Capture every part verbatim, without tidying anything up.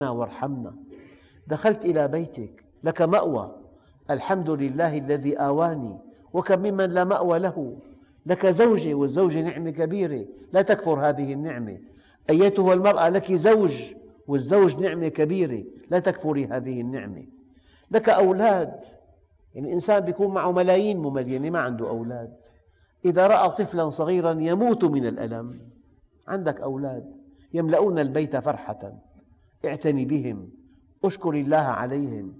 وارحمنا. دخلت إلى بيتك لك مأوى، الحمد لله الذي آواني، وكم ممن لا مأوى له. لك زوجة، والزوجة نعمة كبيرة لا تكفر هذه النعمة. أيتها المرأة لك زوج، والزوج نعمة كبيرة لا تكفري هذه النعمة. لك أولاد، يعني الإنسان بيكون معه ملايين مملينة ما عنده أولاد، إذا رأى طفلا صغيرا يموت من الألم. عندك أولاد يملؤون البيت فرحة، اعتني بهم، اشكر الله عليهم.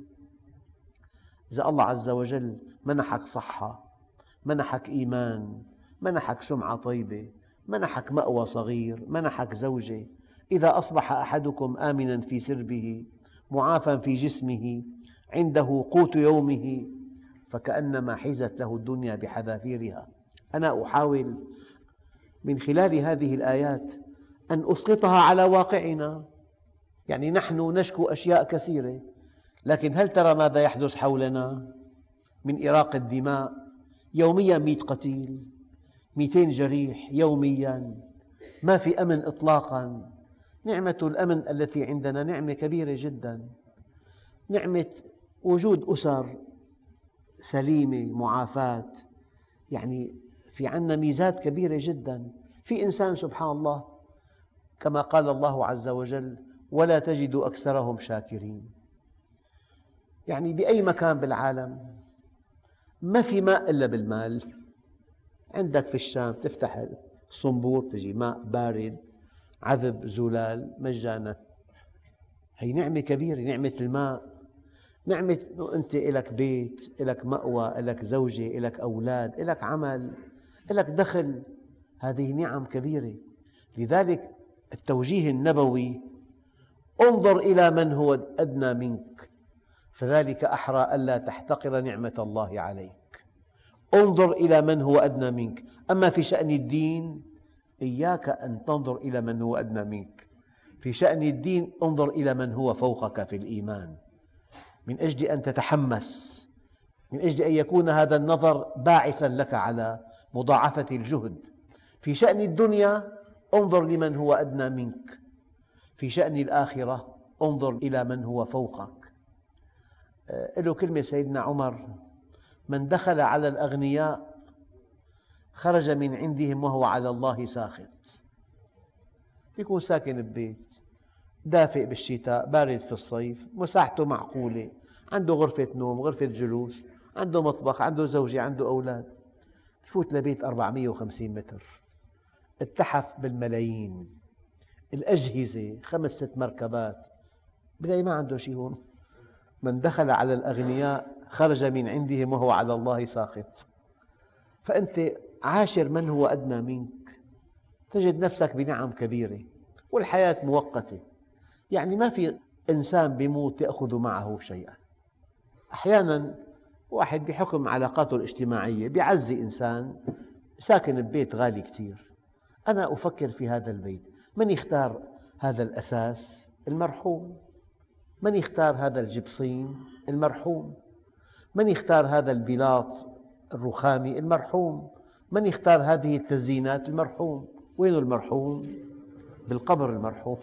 إذا الله عز وجل منحك صحة، منحك إيمان، منحك سمعة طيبة، منحك مأوى صغير، منحك زوجة، إذا أصبح أحدكم آمنا في سربه معافى في جسمه عنده قوت يومه فكأنما حيزت له الدنيا بحذافيرها. أنا أحاول من خلال هذه الآيات أن أسقطها على واقعنا. يعني نحن نشكو أشياء كثيرة، لكن هل ترى ماذا يحدث حولنا من إراقة دماء؟ يوميا مئة قتيل، مئتين جريح يوميا، ما في أمن إطلاقا. نعمة الأمن التي عندنا نعمة كبيرة جدا، نعمة وجود أسر سليمة معافاة. يعني في عنا ميزات كبيرة جدا. في إنسان سبحان الله كما قال الله عز وجل ولا تجد أكثرهم شاكرين. يعني بأي مكان بالعالم ما في ماء إلا بالمال. عندك في الشام تفتح الصنبور تجي ماء بارد عذب زلال مجانا. هي نعمة كبيرة، نعمة الماء، نعمة أنه أنت لك بيت، لك مأوى، لك زوجة، لك أولاد، لك عمل، لك دخل. هذه نعم كبيرة. لذلك التوجيه النبوي انظر إلى من هو أدنى منك فذلك أحرى ألا تحتقر نعمة الله عليك. انظر إلى من هو أدنى منك. أما في شأن الدين إياك أن تنظر إلى من هو أدنى منك. في شأن الدين انظر إلى من هو فوقك في الإيمان، من أجل أن تتحمس، من أجل أن يكون هذا النظر باعثا لك على مضاعفة الجهد. في شأن الدنيا انظر لمن هو أدنى منك، في شأن الآخرة انظر إلى من هو فوقك. له كلمة سيدنا عمر: من دخل على الأغنياء خرج من عندهم وهو على الله ساخط. يكون ساكن ببيت دافئ بالشتاء بارد في الصيف، مساحته معقولة، عنده غرفة نوم، غرفة جلوس، عنده مطبخ، عنده زوجة، عنده أولاد. يفوت لبيت أربعمئة وخمسين متر، التحف بالملايين، الأجهزة خمس ست مركبات، بدأي ما عنده شيء هون. من دخل على الأغنياء خرج من عندهم وهو على الله ساخط. فأنت عاشر من هو أدنى منك تجد نفسك بنعم كبيرة. والحياة مؤقتة، يعني ما في إنسان بيموت يأخذ معه شيئا. أحيانا واحد بحكم علاقاته الاجتماعية بيعزي إنسان ساكن ببيت غالي كثير. أنا أفكر في هذا البيت، من يختار هذا الأساس؟ المرحوم. من يختار هذا الجبصين؟ المرحوم. من يختار هذا البلاط الرخامي؟ المرحوم. من يختار هذه التزيينات؟ المرحوم. وين المرحوم؟ بالقبر المرحوم.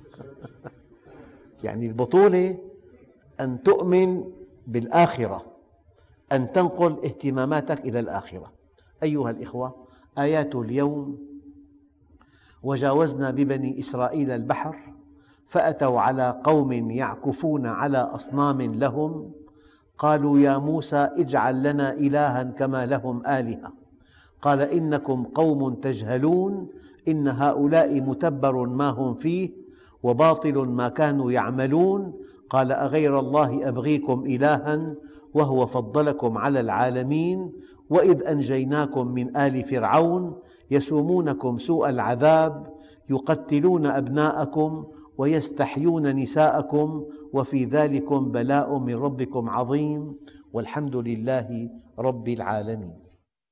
يعني البطولة أن تؤمن بالآخرة، أن تنقل اهتماماتك إلى الآخرة. أيها الإخوة، آيات اليوم: وجاوزنا ببني إسرائيل البحر فأتوا على قوم يعكفون على أصنام لهم قالوا يا موسى اجعل لنا إلها كما لهم آلهة قال إنكم قوم تجهلون إن هؤلاء متبر ما هم فيه وباطل ما كانوا يعملون قال أغير الله أبغيكم إلها وهو فضلكم على العالمين وإذ أنجيناكم من آل فرعون يسومونكم سوء العذاب يقتلون أبناءكم ويستحيون نساءكم وفي ذلكم بلاء من ربكم عظيم والحمد لله رب العالمين.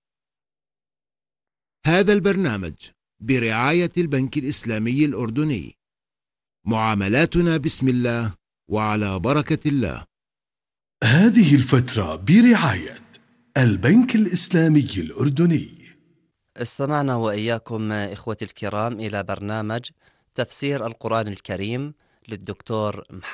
هذا البرنامج برعاية البنك الإسلامي الأردني. معاملاتنا بسم الله وعلى بركة الله. هذه الفترة برعاية البنك الإسلامي الأردني. استمعنا وإياكم إخوتي الكرام إلى برنامج تفسير القرآن الكريم للدكتور محمد